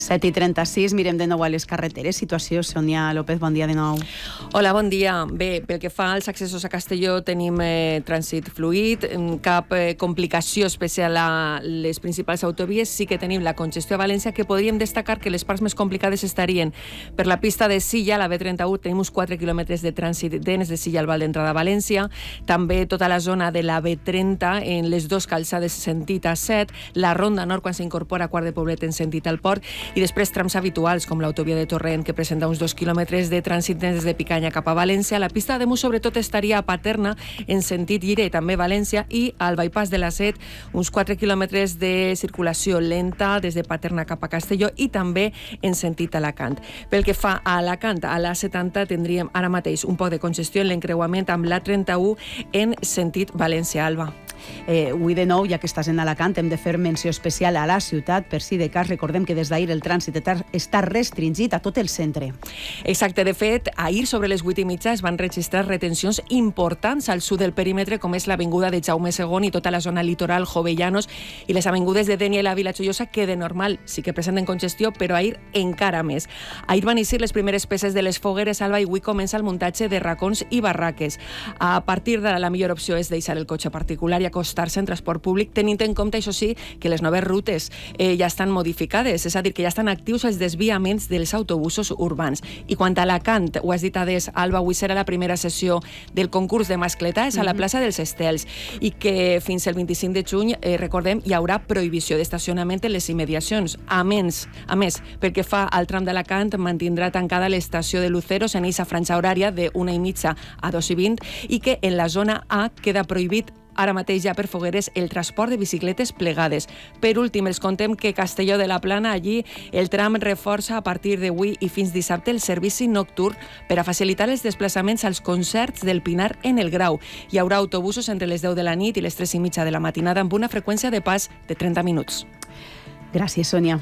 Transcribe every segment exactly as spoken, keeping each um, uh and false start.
set i trenta-sis, mirem de nou a les carreteres. Situació, Sònia López, bon dia de nou. Hola, bon dia. Bé, pel que fa als accessos a Castelló tenim eh, trànsit fluid, cap eh, complicació especial a les principals autovies. Sí que tenim la congestió a València, que podríem destacar que les parts més complicades estarien per la pista de Silla, la B trenta-u, tenim uns quatre quilòmetres de trànsit dens de Silla al Val d'entrada a València, també tota la zona de la B trenta en les dues calçades sentit a set, la Ronda Nord quan s'incorpora a Quart de Poblet en sentit al port, i després trams habituals com l'autovia de Torrent, que presenta uns dos quilòmetres de trànsit des de Picanya cap a València. La pista de Mus sobretot estaria a Paterna en sentit Llire i també València, i al bypass de la set uns quatre quilòmetres de circulació lenta des de Paterna cap a Castelló i també en sentit Alacant. Pel que fa a Alacant, a la setanta tindríem ara mateix un poc de congestió en l'encreuament amb la trenta-u en sentit València-Alba. Eh, avui de nou, ja que estàs en Alacant, hem de fer menció especial a la ciutat, per si de cas. Recordem que des d'ahir el trànsit està restringit a tot el centre. Exacte, de fet, ahir sobre les vuit i mitja es van registrar retencions importants al sud del perímetre, com és l'avinguda de Jaume segon i tota la zona litoral, Jovellanos, i les avingudes de Dénia i la Vila Joiosa, que de normal sí que presenten congestió, però ahir encara més. Ahir van eixir les primeres peces de les fogueres, Alba, i avui comença el muntatge de racons i barraques. A partir de la millor opció és deixar el cotxe particular i acostar-se en transport públic, tenint en compte, això sí, que les noves rutes eh, ja estan modificades, és a dir, que ja estan actius els desviaments dels autobusos urbans. I quant a Alacant, ho has dit adés, Alba, avui serà la primera sessió del concurs de mascletades a la plaça dels Estels, i que fins al vint-i-cinc de juny, eh, recordem, hi haurà prohibició d'estacionament en les immediacions. A més, a més, pel que fa al tram d'Alacant, mantindrà tancada l'estació de Luceros en eixa franja horària de una i mitja a dos i vint, i que en la zona A queda prohibit ara mateix ja per fogueres el transport de bicicletes plegades. Per últim, els contem que Castelló de la Plana, allí el tram reforça a partir d'avui i fins dissabte el servici nocturn per a facilitar els desplaçaments als concerts del Pinar en el Grau. Hi haurà autobusos entre les deu de la nit i les tres i mitja de la matinada amb una freqüència de pas de trenta minuts. Gràcies, Sònia.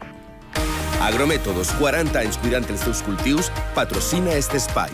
Agromètodos, quaranta anys cuidant els teus cultius, patrocina este espai.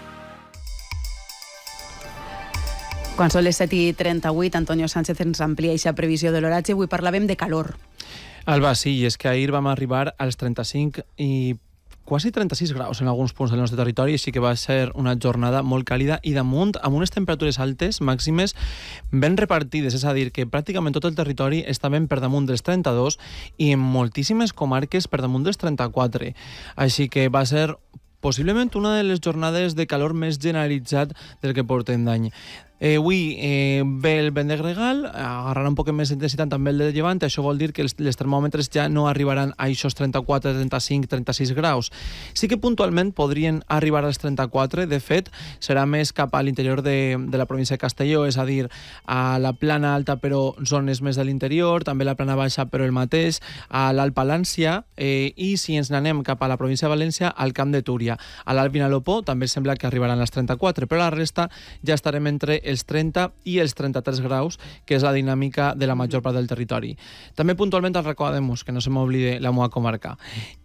Quan són les set i trenta-vuit, Antonio Sánchez ens amplia aquesta previsió de l'oratge. Avui parlàvem de calor. Alba, sí, i és que ahir vam arribar als trenta-cinc i quasi trenta-sis graus en alguns punts del nostre territori, així que va ser una jornada molt càlida i damunt amb unes temperatures altes màximes ben repartides, és a dir, que pràcticament tot el territori està ben per damunt dels trenta-dos i en moltíssimes comarques per damunt dels trenta-quatre. Així que va ser possiblement una de les jornades de calor més generalitzat del que portem d'any. Eh, avui eh, ve el vent de gregal, agarrarà un poc més d'intensitat també el de llevant, això vol dir que els, les termòmetres ja no arribaran a aquests trenta-quatre, trenta-cinc, trenta-sis graus. Sí que puntualment podrien arribar als trenta-quatre, de fet, serà més cap a l'interior de, de la província de Castelló, és a dir, a la plana alta però zones més de l'interior, també la plana baixa però el mateix, a l'Alt Palància, eh, i si ens n'anem cap a la província de València, al Camp de Túria. A l'Alt Vinalopó també sembla que arribaran als trenta-quatre, però la resta ja estarem entre els trenta i els trenta-tres graus, que és la dinàmica de la major part del territori. També puntualment al Racó Ademús, que no se m'oblide la meva comarca.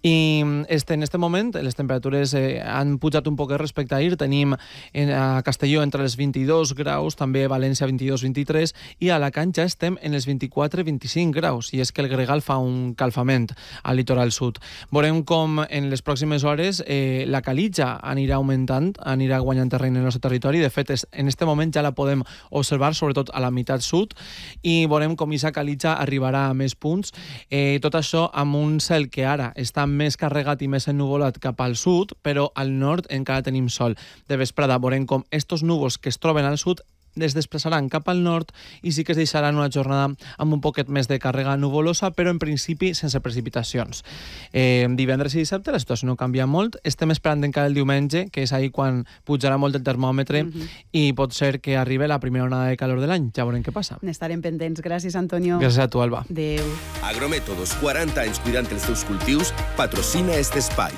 I este, en este moment les temperatures eh, han pujat un poc respecte a ahir. Tenim en, a Castelló entre els vint-i-dos graus, també a València vint-i-dos vint-i-tres, i a Alacant ja estem en els vint-i-quatre vint-i-cinc graus, i és que el gregal fa un calfament al litoral sud. Veurem com en les pròximes hores eh, la calitja anirà augmentant, anirà guanyant terreny en el nostre territori. De fet, és, en este moment ja la podem observar, sobretot a la meitat sud, i veurem com aquesta calitja arribarà a més punts. Eh, tot això amb un cel que ara està més carregat i més ennuvolat cap al sud, però al nord encara tenim sol. De vesprada veurem com estos núvols que es troben al sud es desplaçaran cap al nord i sí que es deixaran una jornada amb un poquet més de càrrega nuvolosa, però en principi sense precipitacions. Eh, divendres i dissabte la situació no canvia molt. Estem esperant encara el diumenge, que és ahir quan pujarà molt el termòmetre, mm-hmm. i pot ser que arribi la primera onada de calor de l'any. Ja veurem què passa. N'estarem pendents. Gràcies, Antonio. Gràcies a tu, Alba. Adéu. Agromètodos, quaranta anys cuidant els teus cultius, patrocina este espai.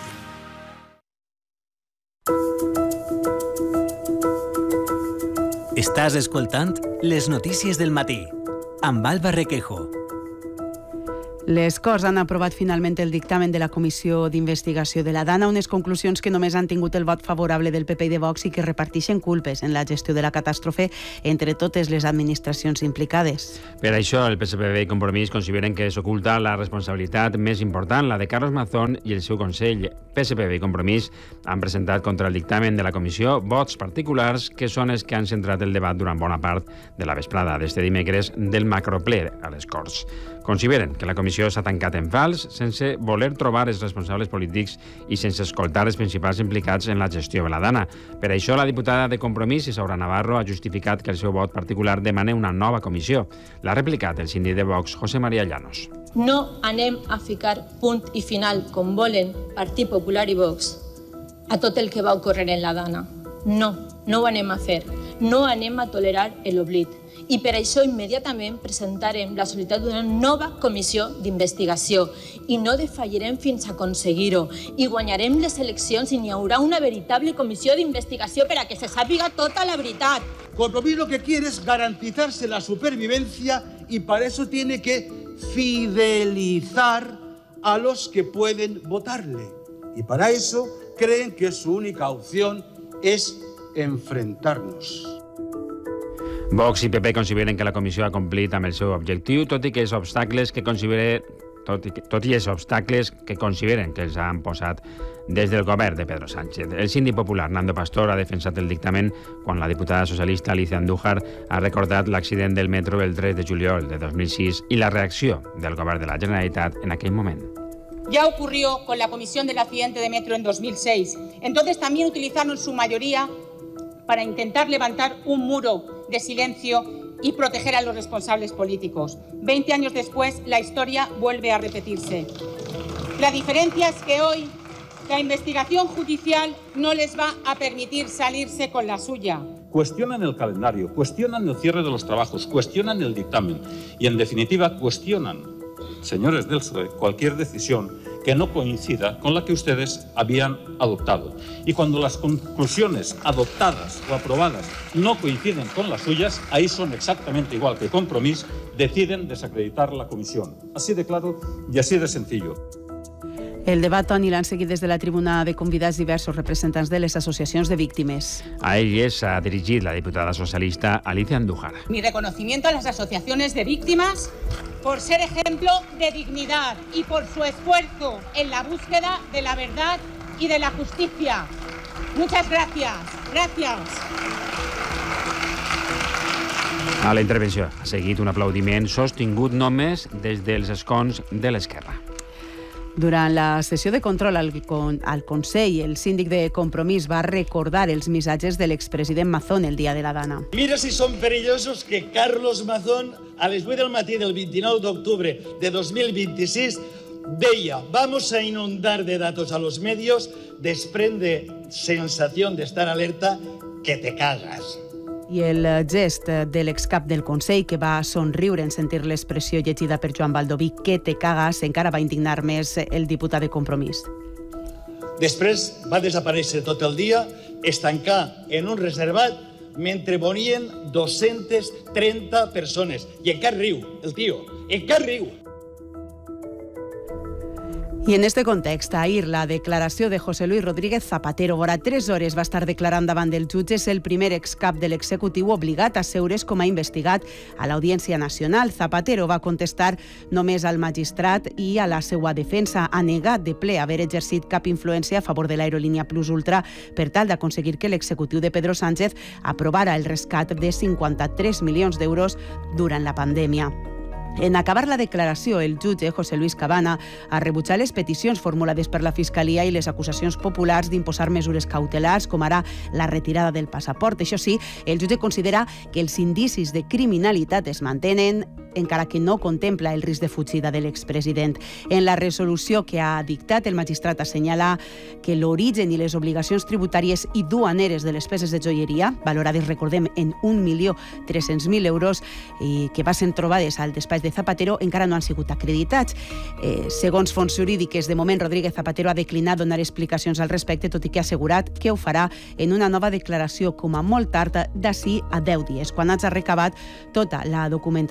Estàs escoltant les notícies del matí amb Alba Requejo. Les Corts han aprovat finalment el dictamen de la Comissió d'Investigació de la Dana, unes conclusions que només han tingut el vot favorable del P P i de Vox i que reparteixen culpes en la gestió de la catàstrofe entre totes les administracions implicades. Per això, el P S P B i Compromís consideren que s'oculta la responsabilitat més important, la de Carlos Mazón i el seu Consell. P S P B i Compromís han presentat contra el dictamen de la Comissió vots particulars que són els que han centrat el debat durant bona part de la vesprada d'este dimecres del macrople a les Corts. Consideren que la Comissió s'ha tancat en fals sense voler trobar els responsables polítics i sense escoltar els principals implicats en la gestió de la Dana. Per això, la diputada de Compromís, Isaura Navarro, ha justificat que el seu vot particular demana una nova comissió. L'ha replicat el síndic de Vox, José María Llanos. No anem a ficar punt i final, com volen Partit Popular i Vox, a tot el que va ocórrer en la Dana. No, no ho anem a fer. No anem a tolerar l'oblit. I per això immediatament presentarem la solicitud d'una nova comissió d'investigació i no defallirem fins a aconseguir-ho. I guanyarem les eleccions i n'hi haurà una veritable comissió d'investigació per a que se sàpiga tota la veritat. Compromís lo que quiere es garantizarse la supervivencia y para eso tiene que fidelizar a los que pueden votarle. Y para eso creen que su única opción es enfrentarnos. Vox i P P consideren que la comissió ha complit amb el seu objectiu, tot i que els obstacles que consideren, tot i, tot i els obstacles que consideren que els han posat des del govern de Pedro Sánchez. El síndic popular Nando Pastor ha defensat el dictamen quan la diputada socialista Alicia Andújar ha recordat l'accident del metro el tres de juliol de dos mil sis i la reacció del govern de la Generalitat en aquell moment. Ya ocurrió con la comisión del accidente de metro en dos mil seis. Entonces también utilizaron su mayoría para intentar levantar un muro de silencio y proteger a los responsables políticos. Veinte años después, la historia vuelve a repetirse. La diferencia es que hoy la investigación judicial no les va a permitir salirse con la suya. Cuestionan el calendario, cuestionan el cierre de los trabajos, cuestionan el dictamen y, en definitiva, cuestionan, señores del P S O E, cualquier decisión que no coincida con la que ustedes habían adoptado. Y cuando las conclusiones adoptadas o aprobadas no coinciden con las suyas, ahí son exactamente igual que Compromís, deciden desacreditar la comisión. Así de claro y así de sencillo. El debat, Toni, l'han seguit des de la tribuna de convidats diversos representants de les associacions de víctimes. A elles s'ha dirigit la diputada socialista Alicia Andújar. Mi reconocimiento a las asociaciones de víctimas por ser ejemplo de dignidad y por su esfuerzo en la búsqueda de la verdad y de la justicia. Muchas gracias. Gracias. A la intervenció ha seguit un aplaudiment sostingut només des dels escons de l'esquerra. Durant la sessió de control al, con, al Consell, el síndic de Compromís va recordar els missatges de l'expresident Mazón el dia de la Dana. Mira si són perillosos que Carlos Mazón a les vuit del matí del vint-i-nou d'octubre de dos mil vint-i-sis deia: vamos a inundar de datos a los medios, desprende sensación de estar alerta que te cagas. I el gest de l'excap del Consell, que va somriure en sentir l'expressió llegida per Joan Baldoví, que te cagas, encara va indignar més el diputat de Compromís. Després va desaparèixer tot el dia, estancar en un reservat, mentre morien dos-centes trenta persones. I encara riu, el tio, encara riu. I en este context, ahir la declaració de José Luis Rodríguez Zapatero. Vora tres hores va estar declarant davant del jutge. És el primer excap de l'executiu obligat a seure's com a investigat a l'Audiència Nacional. Zapatero va contestar només al magistrat i a la seva defensa. Ha negat de ple haver exercit cap influència a favor de l'aerolínia Plus Ultra per tal d'aconseguir que l'executiu de Pedro Sánchez aprovara el rescat de cinquanta-tres milions d'euros durant la pandèmia. En acabar la declaració, el jutge José Luis Cabana ha rebutjat les peticions formulades per la Fiscalia i les acusacions populars d'imposar mesures cautelars, com ara la retirada del passaport. Això sí, el jutge considera que els indicis de criminalitat es mantenen, encara que no contempla el risc de fugida de l'expresident. En la resolució que ha dictat, el magistrat assenyala que l'origen i les obligacions tributàries i duaneres de les peces de joieria, valorades, recordem, en un milió tres-cents mil euros, i que va ser trobades al despatx de Zapatero, encara no han sigut acreditats. Eh, segons fonts jurídiques, de moment Rodríguez Zapatero ha declinat donar explicacions al respecte, tot i que ha assegurat que ho farà en una nova declaració com a molt tard d'ací a deu dies, quan hagi recabat tota la documentació de les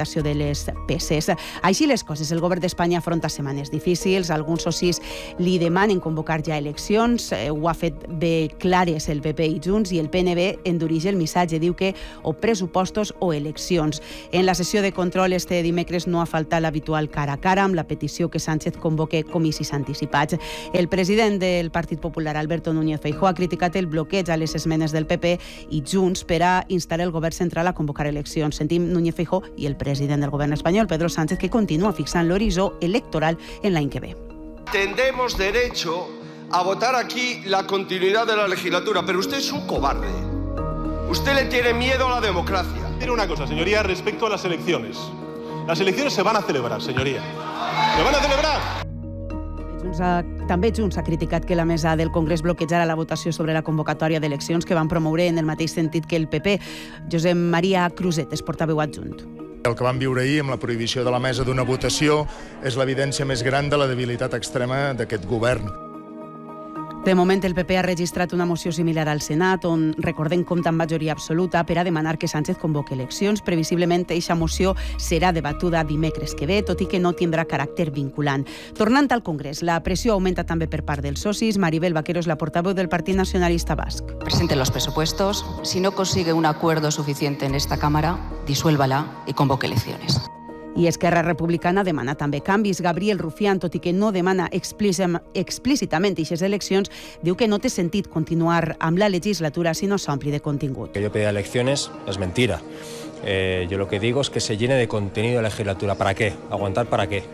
les peces. Així les coses, el govern d'Espanya afronta setmanes difícils, alguns socis li demanen convocar ja eleccions, eh, ho ha fet bé clares el P P i Junts, i el P N B endureix el missatge, diu que o pressupostos o eleccions. En la sessió de control este dimecres no ha faltat l'habitual cara a cara amb la petició que Sánchez convoque comicis anticipats. El president del Partit Popular, Alberto Núñez Feijóo, ha criticat el bloqueig a les esmenes del P P i Junts per a instar el govern central a convocar eleccions. Sentim Núñez Feijóo i el president del govern espanyol, Pedro Sánchez, que continua fixant l'horitzó electoral en l'any que ve. Tendemos derecho a votar aquí la continuidad de la legislatura, pero usted es un cobarde. Usted le tiene miedo a la democracia. Diré una cosa, señoría, respecto a las elecciones. Las elecciones se van a celebrar, señoría. ¡Se van a celebrar! Junts ha, també Junts ha criticat que la mesa del Congrés bloquejara la votació sobre la convocatòria d'eleccions que van promoure en el mateix sentit que el P P. Josep Maria Cruzet és portaveu adjunt. El que vam viure ahir amb la prohibició de la mesa d'una votació és l'evidència més gran de la debilitat extrema d'aquest govern. De moment, el P P ha registrat una moció similar al Senat, on, recordem, compta amb majoria absoluta per a demanar que Sánchez convoque eleccions. Previsiblement, eixa moció serà debatuda dimecres que ve, tot i que no tindrà caràcter vinculant. Tornant al Congrés, la pressió augmenta també per part dels socis. Maribel Vaquero és la portaveu del Partit Nacionalista Basc. Presente los presupuestos. Si no consigue un acuerdo suficiente en esta Cámara, disuélvala y convoque elecciones. I Esquerra Republicana demana també canvis. Gabriel Rufián, tot i que no demana explícitament aquestes eleccions, diu que no té sentit continuar amb la legislatura si no s'ompli de contingut. Que yo pida elecciones es mentira. Eh, yo lo que digo es que se llene de contenido la legislatura. ¿Para qué? ¿Aguantar para qué?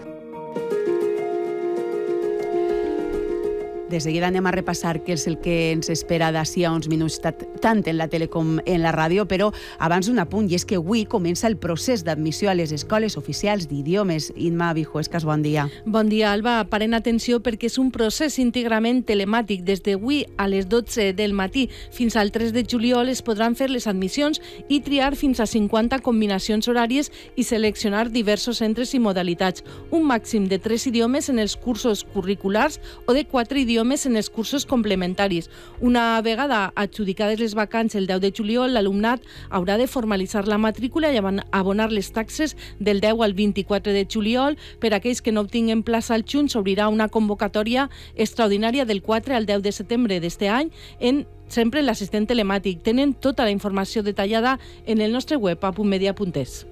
De seguida anem a repassar què és el que ens espera d'ací a uns minuts, tant en la tele com en la ràdio, però abans un apunt, i és que avui comença el procés d'admissió a les escoles oficials d'idiomes. Imma Vijuescas, bon dia. Bon dia, Alba. Paren atenció perquè és un procés íntegrament telemàtic. Des d'avui a les dotze del matí fins al tres de juliol es podran fer les admissions i triar fins a cinquanta combinacions horàries i seleccionar diversos centres i modalitats. Un màxim de tres idiomes en els cursos curriculars o de quatre idiomes en els cursos complementaris. Una vegada adjudicades les vacants el deu de juliol, l'alumnat haurà de formalitzar la matrícula i abonar les taxes del deu al vint-i-quatre de juliol. Per aquells que no obtinguen plaça al juny, s'obrirà una convocatòria extraordinària del quatre al deu de setembre d'este any en sempre l'assistent telemàtic. Tenen tota la informació detallada en el nostre web a punt media punt es.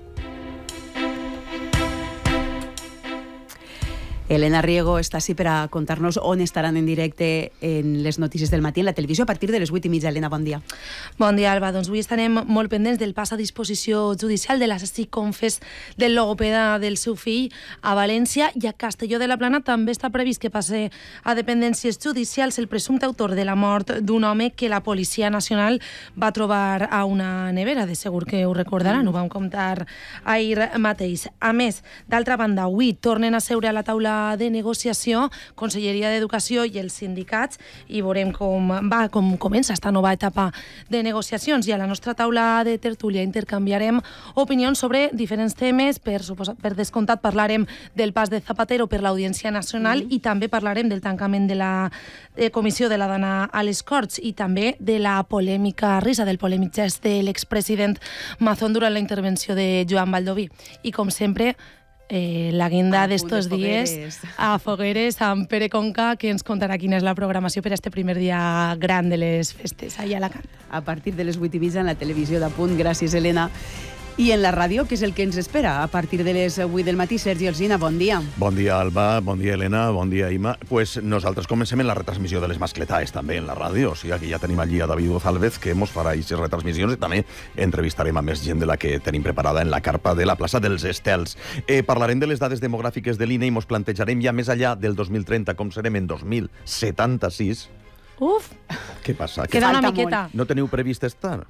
Elena Riego està així per a contar-nos on estaran en directe en les notícies del matí en la televisió a partir de les vuit i mitja. Elena, bon dia. Bon dia, Alba. Doncs avui estarem molt pendents del pas a disposició judicial de l'assassinat confés del logopeda del seu fill a València, i a Castelló de la Plana també està previst que passe a dependències judicials el presumpte autor de la mort d'un home que la Policia Nacional va trobar a una nevera. De segur que ho recordaran, ho vam contar ahir mateix. A més, d'altra banda, avui tornen a seure a la taula de negociació Conselleria d'Educació i els sindicats i veurem com va, com comença esta nova etapa de negociacions. I a la nostra taula de tertúlia intercanviarem opinions sobre diferents temes. Per, suposa, per descomptat parlarem del pas de Zapatero per l'Audiència Nacional mm-hmm. i també parlarem del tancament de la eh, comissió de la dona a les Corts i també de la polèmica risa, del polèmic gest de l'expresident Mazón durant la intervenció de Joan Baldoví. I com sempre, Eh, la guinda d'estos dies a Fogueres amb Pere Conca, que ens contarà quina és la programació per a este primer dia gran de les festes allà a Alacant. A partir de les vuit i mitja en la televisió de Punt. Gràcies, Helena. I en la ràdio, què és el que ens espera? A partir de les vuit del matí, Sergi Alsina, bon dia. Bon dia, Alba, bon dia, Helena, bon dia, Ima. Pues nosaltres comencem en la retransmissió de les mascletaes també en la ràdio, o sigui que ja tenim allí a David González que mos farà aquestes retransmissions i també entrevistarem a més gent de la que tenim preparada en la carpa de la plaça dels Estels. Eh, parlarem de les dades demogràfiques de l'I N E i mos plantejarem ja més allà del dos mil trenta com serem en dos mil setanta-sis. Uf! Què passa? Queda una miqueta. No teniu previst estar?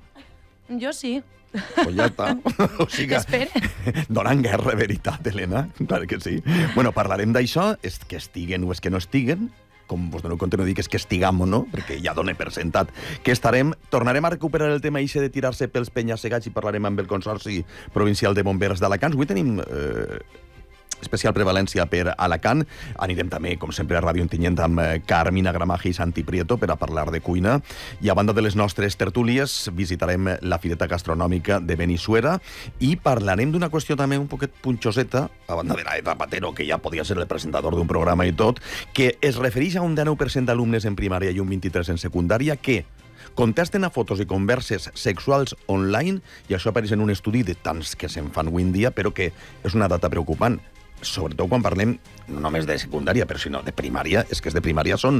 Jo sí. Pues ja està. O sigui, donant guerra, veritat, Helena. Clar que sí. Bueno, parlarem d'això, és que estiguen o és que no estiguen, com vos dono compte no dic és que estiguem o no, perquè ja dona per sentat que estarem. Tornarem a recuperar el tema ixe de tirar-se pels penya-segats i parlarem amb el Consorci Provincial de Bombers d'Alacant. Avui tenim... Eh, especial prevalència per Alacant. Anirem també, com sempre, a Ràdio Ontinyent amb Carmina Gramaje i Santi Prieto per a parlar de cuina. I a banda de les nostres tertúlies, visitarem la Fireta Gastronòmica de Benissuera i parlarem d'una qüestió també un poquet punxoseta, a banda de la de Zapatero, que ja podia ser el presentador d'un programa i tot, que es refereix a un dinou per cent d'alumnes en primària i un vint-i-tres per cent en secundària que contesten a fotos i converses sexuals online, i això apareix en un estudi de tants que se'n fan avui en dia, però que és una data preocupant. Sobretot quan parlem no només de secundària, però sinó de primària, és que és de primària són